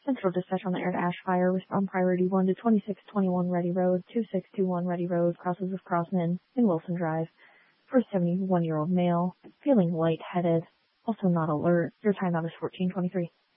Central dispatch on the air to Ash Fire. Respond priority 1 to 2621 Ready Road, 2621 Ready Road, crosses with Crossman in Wilson Drive. For a 71-year-old male, feeling lightheaded, also not alert. Your timeout is 14:23.